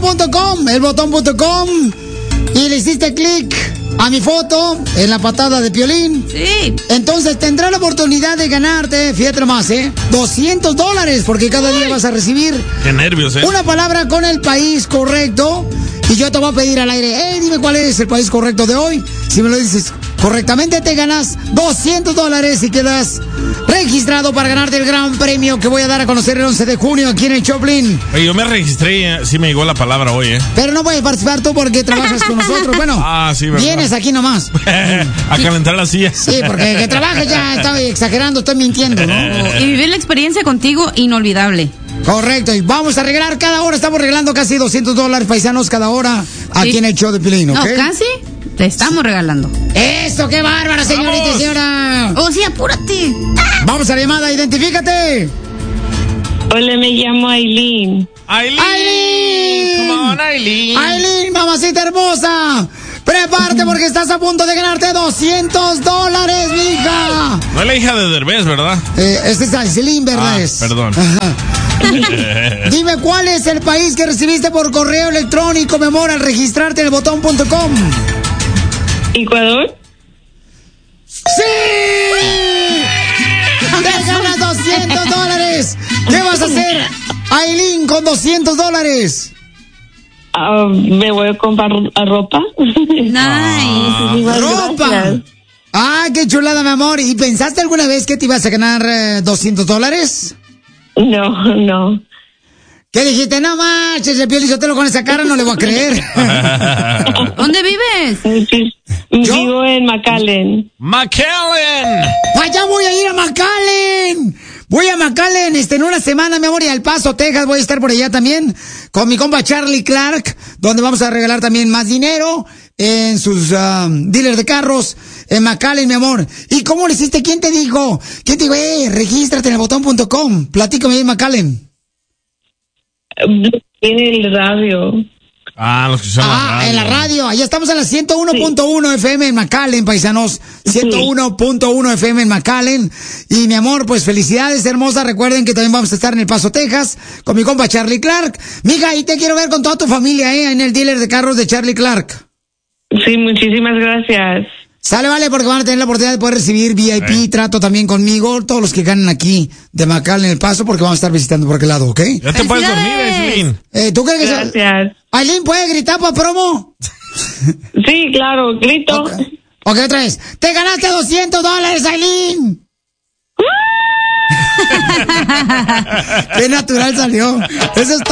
elbotón.com, elbotón.com, y le hiciste clic a mi foto en la patada de Piolín. Sí. Entonces tendrás la oportunidad de ganarte, fíjate más, $200, porque cada día vas a recibir. Qué nervios, una palabra con el país correcto. Y yo te voy a pedir al aire, dime cuál es el país correcto de hoy. Si me lo dices correctamente, te ganas $200 y quedas registrado para ganarte el gran premio que voy a dar a conocer el 11 de junio aquí en el Choplin. Oye, yo me registré, sí me llegó la palabra hoy, Pero no puedes participar tú porque trabajas con nosotros. Bueno, sí, ¿verdad? Vienes aquí nomás. A calentar la silla. Sí, porque que trabajas ya, estoy exagerando, estoy mintiendo, ¿no? Y vivir la experiencia contigo, inolvidable. Correcto, y vamos a regalar cada hora, estamos regalando casi $200, paisanos, cada hora aquí en el show de Piolín, ¿ok? No, casi te estamos regalando. ¡Eso, qué bárbara, señorita y señora! ¡Oh, sí, apúrate! Vamos a la llamada, identifícate. Hola, me llamo Aileen. ¡Aileen! Come on, Aileen. ¡Aileen, mamacita hermosa! Prepárate porque estás a punto de ganarte $200, mija. No es la hija de Derbez, ¿verdad? Este es Aileen, ¿verdad? Perdón. Dime cuál es el país que recibiste por correo electrónico, mi amor, al registrarte en elbotón.com. ¿Ecuador? ¡Sí! ¡Te ganas $200! ¿Qué vas a hacer, Aileen, con $200? Me voy a comprar ropa. Nice. ¡Ropa! ¡Ah, qué chulada, mi amor! ¿Y pensaste alguna vez que te ibas a ganar $200? No. ¿Qué dijiste? No marches, el Piolín Sotelo con esa cara no le voy a creer. ¿Dónde vives? Vivo en McAllen. ¡McAllen! ¡Allá voy a ir a McAllen! Voy a McAllen en una semana, mi amor, y al Paso, Texas. Voy a estar por allá también con mi compa Charlie Clark, donde vamos a regalar también más dinero en sus dealers de carros en McAllen, mi amor. ¿Y cómo lo hiciste? ¿Quién te dijo? ¿Quién te dijo? Regístrate en elbotón.com. Platícame ahí en McAllen. En el radio. Los que son en la radio. Allá estamos en la 101.1 FM en McAllen, paisanos. 101.1 FM en McAllen. Y mi amor, pues felicidades, hermosa. Recuerden que también vamos a estar en El Paso, Texas, con mi compa Charlie Clark. Mija, y te quiero ver con toda tu familia, en el dealer de carros de Charlie Clark. Sí, muchísimas gracias. Sale, vale, porque van a tener la oportunidad de poder recibir VIP, trato también conmigo, todos los que ganen aquí de McAllen en El Paso, porque vamos a estar visitando por aquel lado, ¿ok? Ya te puedes dormir, Aileen. ¿Tú crees que Gracias. Aileen puede gritar para promo? Sí, claro, grito. Ok, otra vez. ¡Te ganaste $200, Aileen! ¡Qué natural salió! Eso es